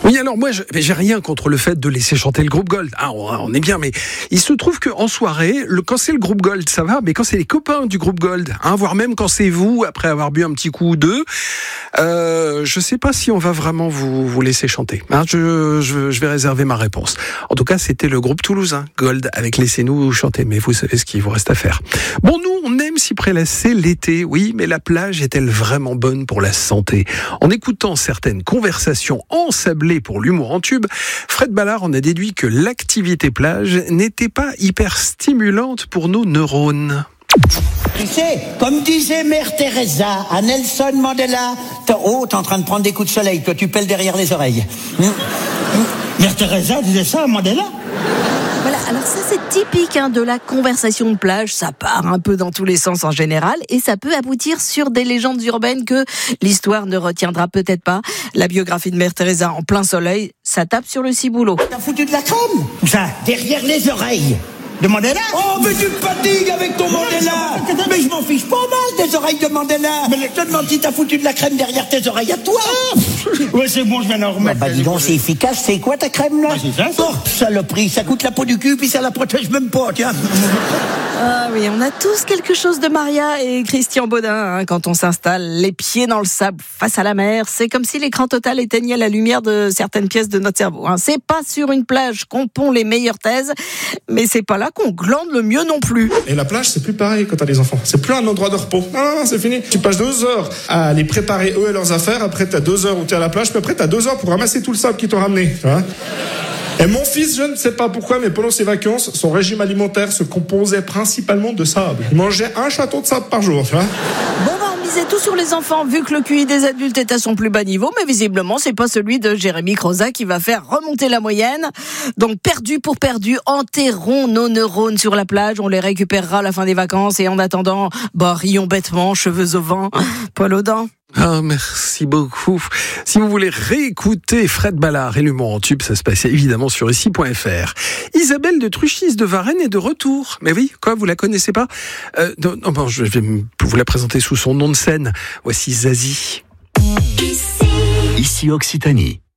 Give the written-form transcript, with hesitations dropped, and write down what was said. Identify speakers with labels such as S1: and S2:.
S1: Oui, alors moi, j'ai rien contre le fait de laisser chanter le groupe Gold. Ah, on est bien, mais il se trouve qu'en soirée, quand c'est le groupe Gold, ça va, mais quand c'est les copains du groupe Gold, voire même quand c'est vous, après avoir bu un petit coup ou deux, je sais pas si on va vraiment vous laisser chanter. Je vais réserver ma réponse. En tout cas, c'était le groupe toulousain, Gold, avec Laissez-nous chanter, mais vous savez ce qu'il vous reste à faire. Bon, nous, on aime s'y prélasser l'été, oui, mais la plage est-elle vraiment bonne pour la santé ? En écoutant certaines conversations ensablées pour l'humour en tube, Fred Ballard en a déduit que l'activité plage n'était pas hyper stimulante pour nos neurones.
S2: Tu sais, comme disait Mère Teresa à Nelson Mandela, t'es en train de prendre des coups de soleil, toi tu pèles derrière les oreilles. Mère Teresa disait ça à Mandela.
S3: Voilà, alors ça c'est typique de la conversation de plage, ça part un peu dans tous les sens en général et ça peut aboutir sur des légendes urbaines que l'histoire ne retiendra peut-être pas. La biographie de Mère Teresa en plein soleil, ça tape sur le ciboulot.
S2: T'as foutu de la crème ? Ça, derrière les oreilles de Mandela. Oh, mais tu me fatigues avec ton Mandela. Mais je m'en fiche pas mal des oreilles de Mandela. Mais je te demande si t'as foutu de la crème derrière tes oreilles à toi.
S4: Ouais, c'est bon, je viens d'en remettre.
S2: Bah dis donc, c'est efficace. C'est quoi ta crème là ?
S4: C'est ça.
S2: Oh, saloperie, ça coûte la peau du cul puis ça la protège même pas, tiens.
S3: Ah oui, on a tous quelque chose de Maria et Christian Baudin quand on s'installe les pieds dans le sable face à la mer. C'est comme si l'écran total éteignait la lumière de certaines pièces de notre cerveau. C'est pas sur une plage qu'on pond les meilleures thèses, mais c'est pas là qu'on glande le mieux non plus.
S5: Et la plage, c'est plus pareil quand t'as des enfants. C'est plus un endroit de repos. Non, c'est fini. Tu passes 2 heures à les préparer eux et leurs affaires. Après, t'as 2 heures où t'es à la plage. Puis après, t'as 2 heures pour ramasser tout le sable qu'ils t'ont ramené. Tu vois ? Et mon fils, je ne sais pas pourquoi, mais pendant ses vacances, son régime alimentaire se composait principalement de sable. Il mangeait un château de sable par jour, tu vois.
S3: Bon, on misait tout sur les enfants, vu que le QI des adultes est à son plus bas niveau, mais visiblement, c'est pas celui de Jérémy Croza qui va faire remonter la moyenne. Donc, perdu pour perdu, enterrons nos neurones sur la plage, on les récupérera à la fin des vacances, et en attendant, rions bêtement, cheveux au vent, poil aux dents.
S1: Ah, merci beaucoup. Si vous voulez réécouter Fred Ballard et l'humour en tube, ça se passe évidemment sur ici.fr. Isabelle de Truchis de Varennes est de retour. Mais oui, quoi, vous la connaissez pas ? Je vais vous la présenter sous son nom de scène. Voici Zazie.
S6: Ici Occitanie.